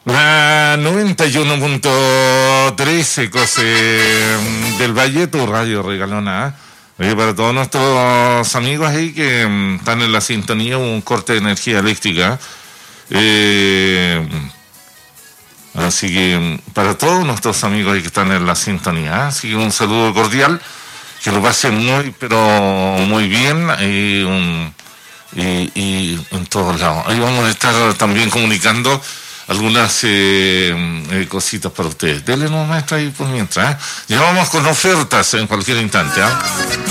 La 91.3 Ecos del Valle, tu radio regalona. Oye, para todos nuestros amigos ahí que están en la sintonía, un corte de energía eléctrica. Así que para todos nuestros amigos ahí que están en la sintonía, así que un saludo cordial, que lo pasen muy bien y en todos lados. Ahí vamos a estar también comunicando algunas cositas para ustedes. Denle nomás maestra ahí por mientras. Ya vamos con ofertas en cualquier instante.